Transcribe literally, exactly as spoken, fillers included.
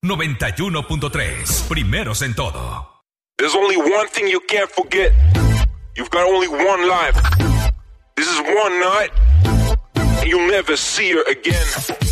noventa y uno punto tres. Primeros en todo. There's only one thing you can't forget. You've got only one life. This is one night, and you'll never see her again.